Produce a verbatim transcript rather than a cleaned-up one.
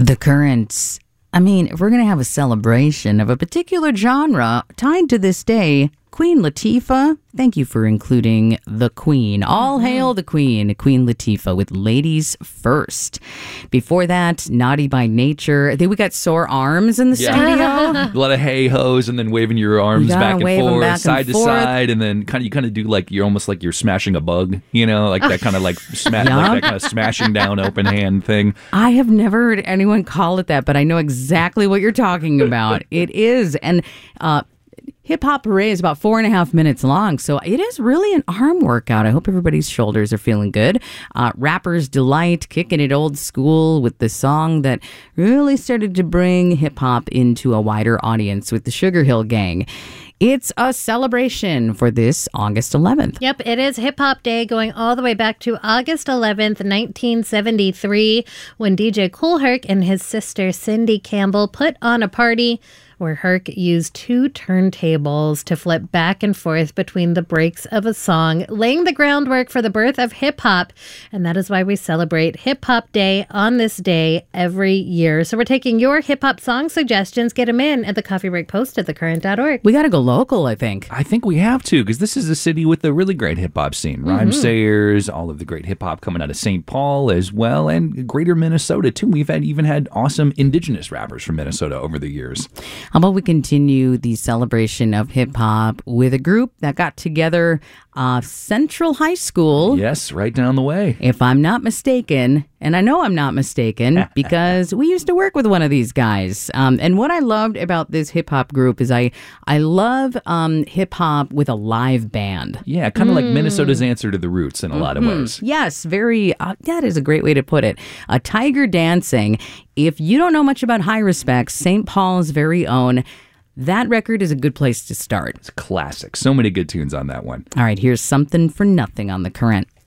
The Currents. I mean, if we're going to have a celebration of a particular genre tied to this day, Queen Latifah, thank you for including the Queen. All mm-hmm. hail the Queen, Queen Latifah with Ladies First. Before that, Naughty by Nature. I think we got Sore Arms in the yeah. studio. A lot of hey-hoes and then waving your arms back and forth, back side and to forth. side, and then kind of you kind of do like you're almost like you're smashing a bug, you know, like that kind of like, sma- yeah. like that kind of smashing down open hand thing. I have never heard anyone call it that, but I know exactly what you're talking about. It is, and uh, Hip Hop Parade is about four and a half minutes long, so it is really an arm workout. I hope everybody's shoulders are feeling good. Uh, Rapper's Delight, kicking it old school with the song that really started to bring hip hop into a wider audience with the Sugar Hill Gang. It's a celebration for this August eleventh. Yep, it is Hip Hop Day going all the way back to August eleventh, nineteen seventy-three, when D J Kool Herc and his sister Cindy Campbell put on a party where Herc used two turntables to flip back and forth between the breaks of a song, laying the groundwork for the birth of hip-hop. And that is why we celebrate Hip Hop Day on this day every year. So we're taking your hip-hop song suggestions. Get them in at the Coffee Break Post at the current dot org. We got to go local, I think. I think we have to, because this is a city with a really great hip-hop scene. Mm-hmm. Rhymesayers, all of the great hip-hop coming out of Saint Paul as well, and greater Minnesota, too. We've had even had awesome indigenous rappers from Minnesota over the years. How about we continue the celebration of hip-hop with a group that got together uh, Central High School. Yes, right down the way. If I'm not mistaken, and I know I'm not mistaken because we used to work with one of these guys. Um, and what I loved about this hip-hop group is I, I love um, hip-hop with a live band. Yeah, kind of mm. like Minnesota's answer to the Roots in a mm-hmm. lot of ways. Yes, very, uh, that is a great way to put it. A Tiger Dancing. If you don't know much about High Respects, Saint Paul's very own, that record is a good place to start. It's classic. So many good tunes on that one. All right, here's Something for Nothing on The Current.